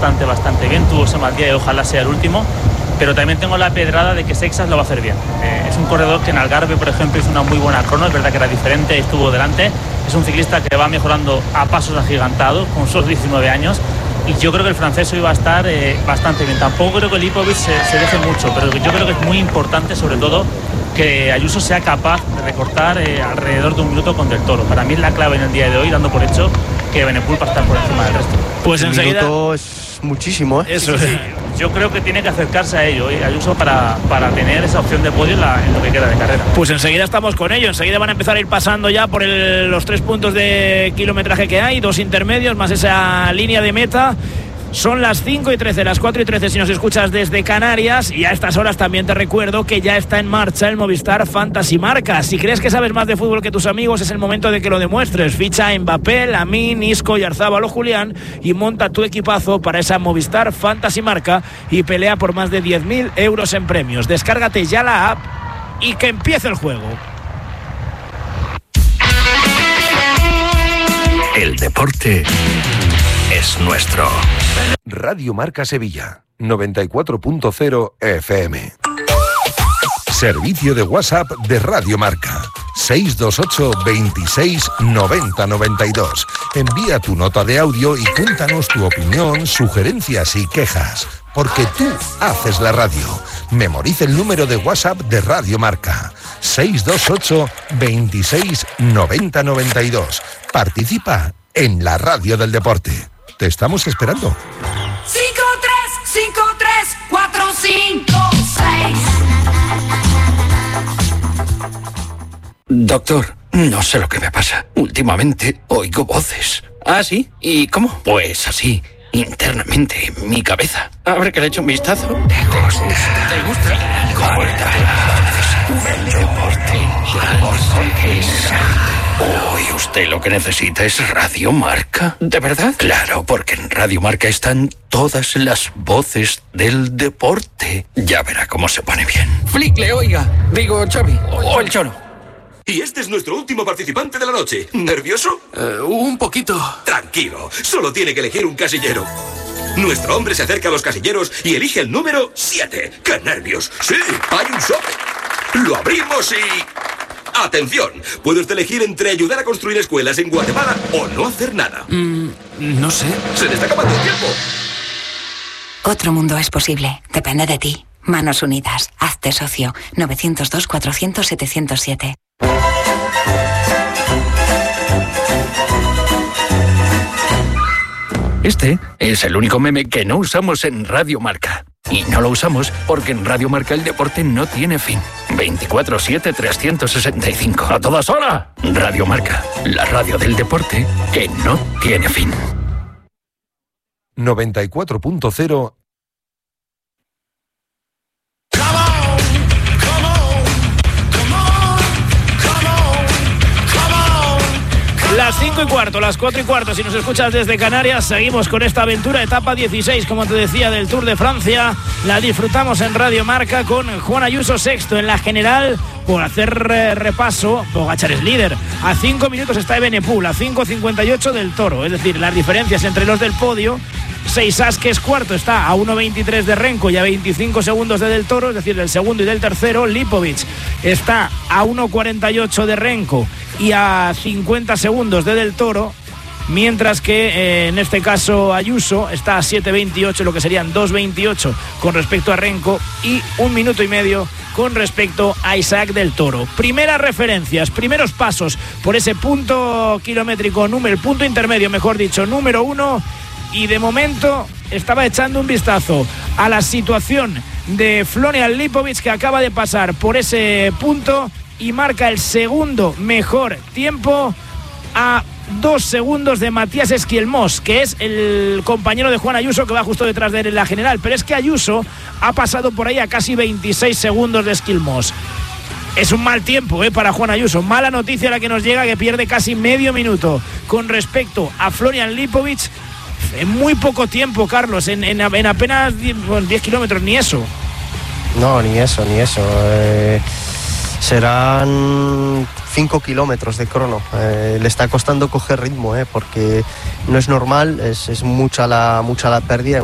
bastante bien. Tuvo ese mal día y ojalá sea el último. Pero también tengo la pedrada de que Seixas lo va a hacer bien. Es un corredor que en Algarve, por ejemplo, hizo una muy buena crono. Es verdad que era diferente, estuvo delante. Es un ciclista que va mejorando a pasos agigantados con sus 19 años. Y yo creo que el francés hoy va a estar bastante bien. Tampoco creo que Lipovic se deje mucho, pero yo creo que es muy importante, sobre todo, que Ayuso sea capaz de recortar alrededor de un minuto con Del Toro. Para mí es la clave en el día de hoy, dando por hecho que Benepul va a estar por encima del resto. Pues enseguida... minuto es muchísimo, ¿eh? Eso sí. Yo creo que tiene que acercarse a ello, Ayuso, para tener esa opción de podio en lo que queda de carrera. Pues enseguida estamos con ello. Enseguida van a empezar a ir pasando ya por los 3 puntos de kilometraje que hay, 2 intermedios, más esa línea de meta. Son las 5:13, las 4:13 si nos escuchas desde Canarias, y a estas horas también te recuerdo que ya está en marcha el Movistar Fantasy Marca. Si crees que sabes más de fútbol que tus amigos, es el momento de que lo demuestres. Ficha a Mbappé, Lamine, Isco, Yarzábal o Julián y monta tu equipazo para esa Movistar Fantasy Marca y pelea por más de 10.000 euros en premios. Descárgate ya la app y que empiece el juego. El deporte es nuestro. Radio Marca Sevilla, 94.0 FM. Servicio de WhatsApp de Radio Marca, 628 26 90 92. Envía tu nota de audio y cuéntanos tu opinión, sugerencias y quejas, porque tú haces la radio. Memoriza el número de WhatsApp de Radio Marca, 628 26 90 92. Participa en la radio del deporte. Te estamos esperando. 5-3-5-3-4-5-6. Doctor, no sé lo que me pasa. Últimamente oigo voces. ¿Ah, sí? ¿Y cómo? Pues así, internamente, en mi cabeza. A ver que le echo un vistazo. ¿Te gusta? El deporte. Hoy usted lo que necesita es Radio Marca. ¿De verdad? Claro, porque en Radio Marca están todas las voces del deporte. Ya verá cómo se pone bien. Flickle, oiga. Digo, Xavi. O el Choro. Y este es nuestro último participante de la noche. ¿Nervioso? Un poquito. Tranquilo, solo tiene que elegir un casillero. Nuestro hombre se acerca a los casilleros y elige el número 7. ¡Qué nervios! Sí, hay un sobre. Lo abrimos y... ¡Atención! Puede usted elegir entre ayudar a construir escuelas en Guatemala o no hacer nada. No sé. ¡Se le está acabando el tiempo! Otro mundo es posible. Depende de ti. Manos Unidas. Hazte socio. 902-400-707. Este es el único meme que no usamos en Radio Marca. Y no lo usamos porque en Radio Marca el deporte no tiene fin. 24/7 365. ¡A todas horas! Radio Marca, la radio del deporte que no tiene fin. 94.0. Las 5:15, las 4:15, si nos escuchas desde Canarias, seguimos con esta aventura, etapa 16, como te decía, del Tour de Francia. La disfrutamos en Radio Marca con Juan Ayuso sexto en la general. Por hacer repaso, Pogačar es líder. A 5 minutos está Evenepoel, a 5:58 del Toro. Es decir, las diferencias entre los del podio. Seixas, que es cuarto, está a 1:23 de Renko y a 25 segundos de Del Toro, es decir, del segundo y del tercero. Lipovic está a 1:48 de Renko y a 50 segundos de Del Toro, mientras que en este caso Ayuso está a 7:28, lo que serían 2:28 con respecto a Renko y 1 minuto y medio con respecto a Isaac Del Toro. Primeras referencias, primeros pasos por ese punto kilométrico, el punto intermedio, mejor dicho, número 1. Y de momento estaba echando un vistazo a la situación de Florian Lipovic, que acaba de pasar por ese punto y marca el segundo mejor tiempo a 2 segundos de Matías Esquielmós, que es el compañero de Juan Ayuso, que va justo detrás de él en la general. Pero es que Ayuso ha pasado por ahí a casi 26 segundos de Esquielmós. Es un mal tiempo para Juan Ayuso. Mala noticia la que nos llega, que pierde casi medio minuto con respecto a Florian Lipovic. En muy poco tiempo, Carlos, en apenas 10 kilómetros, ni eso. No, ni eso. Serán 5 kilómetros de crono. Le está costando coger ritmo, porque no es normal, es mucha la pérdida.